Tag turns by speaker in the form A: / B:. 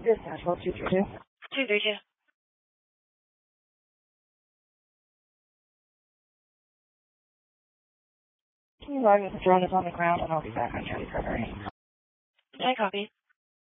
A: Dispatch 232.
B: 232.
A: Can you log with the drone is on the ground and I'll be back on Charlie Carter.
B: I copy.